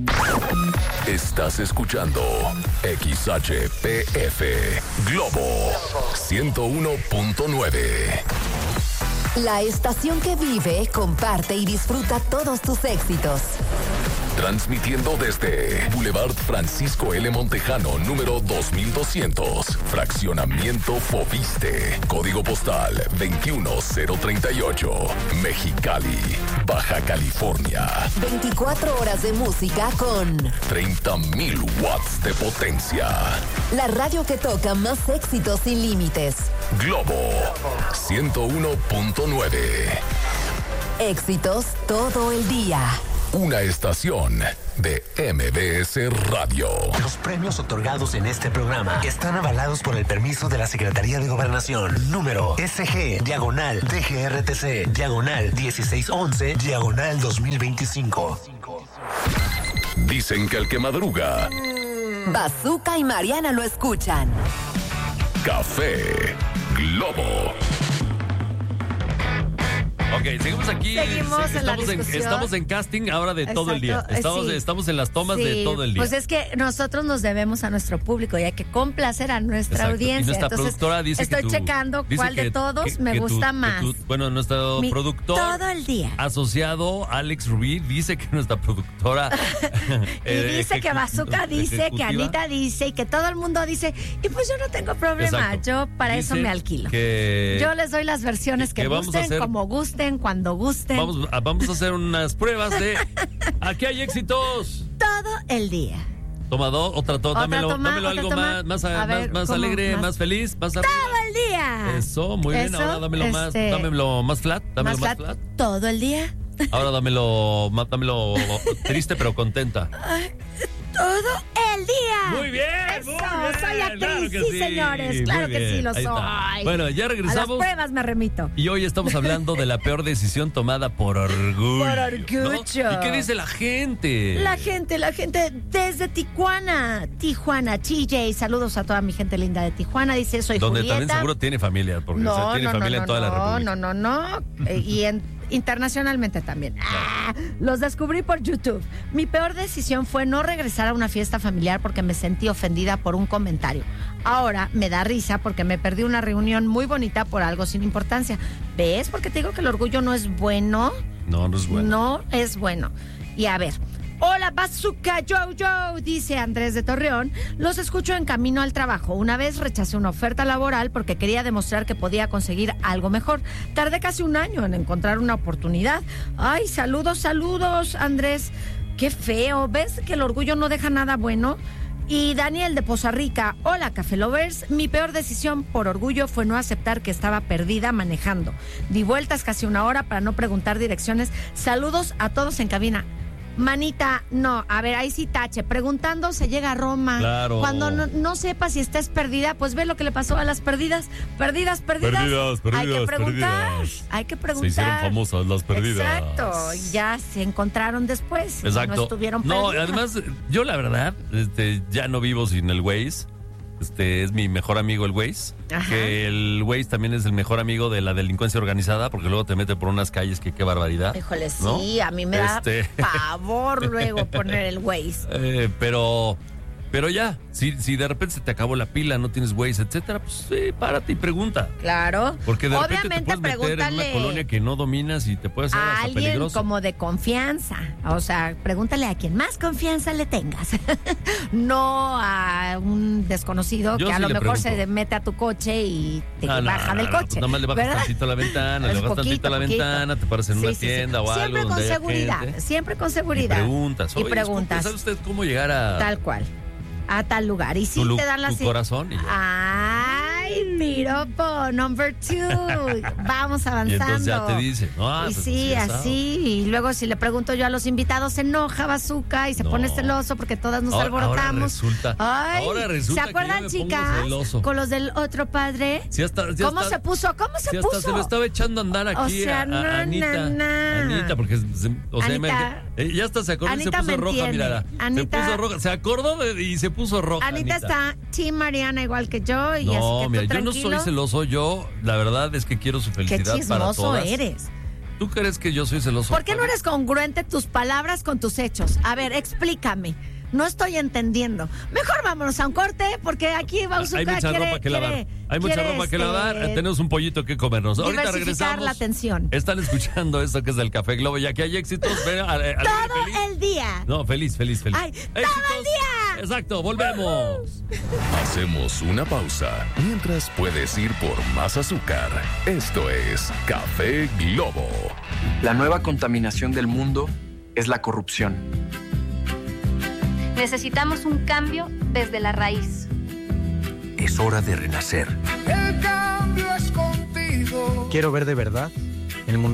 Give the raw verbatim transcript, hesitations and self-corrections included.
Estás escuchando X H P F Globo ciento uno punto nueve. La estación que vive, comparte y disfruta todos tus éxitos. Transmitiendo desde Boulevard Francisco L. Montejano, número dos mil doscientos, Fraccionamiento Fobiste, Código Postal veintiuno cero treinta y ocho, Mexicali, Baja California. veinticuatro horas de música con treinta mil watts de potencia. La radio que toca más éxitos sin límites. Globo ciento uno punto nueve. Éxitos todo el día. Una estación de M B S Radio. Los premios otorgados en este programa están avalados por el permiso de la Secretaría de Gobernación. Número S G, diagonal, D G R T C, diagonal, dieciséis once, diagonal dos mil veinticinco. Dicen que el que madruga... Bazooka y Mariana lo escuchan. Café Globo. Ok, seguimos aquí. Seguimos sí, en la estamos, en, discusión. estamos en casting ahora de todo el día. Exacto, Estamos, sí. estamos en las tomas Sí, de todo el día. Pues es que nosotros nos debemos a nuestro público y hay que complacer a nuestra Exacto. audiencia. Y nuestra Entonces, productora dice estoy que tú, checando dice cuál que- de todos que- me que gusta tú- que más. tú- bueno, nuestro Mi- productor todo el día. asociado, Alex Rubí, dice que nuestra productora... Y eh, dice que ejecu- Bazooka dice, que ejecutiva, Anita dice y que todo el mundo dice. Y pues yo no tengo problema. Exacto. Yo para eso Dice me alquilo. que- Yo les doy las versiones que, que vamos a gusten, hacer- como gusten, cuando gusten. Vamos, a- vamos a hacer unas pruebas de... Aquí hay éxitos. Todo el día. Toma dos, otra, to- Otra dámelo, toma, dámelo otra algo toma. más, más, A a- ver, más, más ¿cómo? alegre, Más- más feliz, más arriba. Todo el día. Eso, muy bien. Eso, Ahora dámelo más, este, dámelo más flat, dámelo más más, flat, flat. todo el día. Ahora dámelo, más- dámelo triste pero contenta. Todo el día. Muy bien, Eso, muy bien, soy actriz, claro que sí, sí, señores. Claro muy que sí, bien, lo ahí está. soy. Bueno, ya A las regresamos. pruebas me remito. Y hoy estamos hablando de la peor decisión tomada por orgullo. Por orgullo. ¿no? ¿Y qué dice la gente? La gente, la gente desde Tijuana, Tijuana, T J, saludos a toda mi gente linda de Tijuana, dice soy Donde Julieta. también seguro tiene familia, porque o sea, No, tiene no, familia no, en toda no, la República. no, no, no, Eh, y en, internacionalmente también. Ah, los descubrí por YouTube. Mi peor decisión fue no regresar a una fiesta familiar porque me sentí ofendida por un comentario. Ahora me da risa porque me perdí una reunión muy bonita por algo sin importancia. ¿Ves? Porque te digo que el orgullo no es bueno. No, no es bueno. No es bueno. Y a ver. Hola, Bazooka, yo, yo, dice Andrés de Torreón. Los escucho en camino al trabajo. Una vez rechacé una oferta laboral porque quería demostrar que podía conseguir algo mejor. Tardé casi un año en encontrar una oportunidad. Ay, saludos, saludos, Andrés. Qué feo. ¿Ves que el orgullo no deja nada bueno? Y Daniel de Poza Rica, hola Café Lovers, mi peor decisión por orgullo fue no aceptar que estaba perdida manejando. Di vueltas casi una hora para no preguntar direcciones. Saludos a todos en cabina. Manita, no, a ver, ahí sí tache. Preguntando se llega a Roma. Claro. Cuando no, no sepas si estás perdida, pues ve lo que le pasó a las perdidas. Perdidas, perdidas. Perdidas, perdidas, Hay que preguntar. perdidas. Hay que preguntar. Se hicieron famosas las perdidas. Exacto. Y ya se encontraron después. Exacto. No estuvieron No, perdidas. además, yo la verdad, este, ya no vivo sin el Waze. Este es mi mejor amigo el Waze. Ajá. Que el Waze también es el mejor amigo de la delincuencia organizada, porque luego te mete por unas calles que qué barbaridad. Híjole, ¿no? sí, a mí me da Este- pavor luego poner el Waze. Eh, pero, pero ya, si, si de repente se te acabó la pila, no tienes Waze, etcétera, pues sí, párate y pregunta. Claro. Porque de repente te Obviamente puedes meter en una pregúntale colonia que no dominas y te puede ser a hasta alguien peligroso. como de confianza. O sea, pregúntale a quien más confianza le tengas. No a un desconocido Yo que a sí lo le mejor pregunto. se mete a tu coche y te Ah, no, baja del no, no, coche. pues nada más le bajas ¿verdad? tantito a la ventana, le Es bajas poquito, tantito a la poquito. ventana, te paras en Sí, una sí, sí. tienda o algo Siempre con donde haya seguridad, gente. siempre con Y seguridad. preguntas. Y Oye, preguntas. ¿sabe usted cómo llegar a Tal cual. A tal lugar. Y sí tu, lu- te dan las... tu corazón? Y ya. Ay, piropo, number two. Vamos Y avanzando. entonces ya te dice, no, ah, Y pues, sí, ya sabes. así. Y luego si le pregunto yo a los invitados, se enoja Bazooka y se No. pone celoso porque todas nos Ahora- alborotamos. ahora resulta- Ay, ahora resulta ¿se que acuerdan, yo me pongo chicas? celoso. Con los del otro padre. Sí, hasta- sí, ¿Cómo hasta- se puso? ¿Cómo se Sí, puso? hasta se me estaba echando a andar aquí O sea, a, a- no, a Anita. no, no. Anita, porque se- o sea, Anita- imagínate, eh, ya hasta se acordó y se Anita puso me roja, entiende. mira. Anita- Se puso roja, se acordó de- y se puso roja. Anita, está Team Mariana igual que yo. Y así No, que mira, tú yo no tranquilo. soy celoso, yo la verdad es que quiero su Qué felicidad para chismoso todas. eres. ¿Tú crees que yo soy celoso? ¿Por qué no eres congruente tus palabras con tus hechos? A ver, explícame. No estoy entendiendo. Mejor vámonos a un corte, porque aquí Bazooka Hay mucha quiere, ropa que lavar. quiere, Hay mucha quiere, ropa que este, lavar. Tenemos un pollito que comernos. Ahorita diversificar regresamos. la atención. Están escuchando esto que es del Café Globo. Ya que hay éxitos, ven a, a, a- Todo feliz. el día. No, feliz, feliz, feliz. Ay, todo ¡Éxitos! el día. Exacto, volvemos. Hacemos una pausa mientras puedes ir por más azúcar. Esto es Café Globo. La nueva contaminación del mundo es la corrupción. Necesitamos un cambio desde la raíz. Es hora de renacer. El cambio es contigo. Quiero ver de verdad el mundo